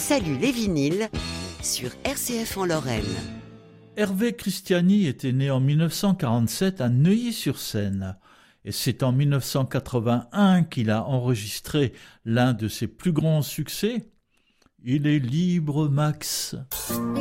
Salut les vinyles sur RCF en Lorraine. Hervé Christiani était né en 1947 à Neuilly-sur-Seine. Et c'est en 1981 qu'il a enregistré l'un de ses plus grands succès. Il est libre, Max.